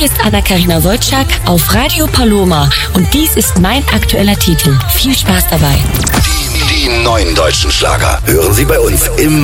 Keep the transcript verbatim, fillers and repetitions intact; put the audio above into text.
ist Anna-Karina Wojcik auf Radio Paloma und dies ist mein aktueller Titel. Viel Spaß dabei. Die, die neuen deutschen Schlager hören Sie bei uns im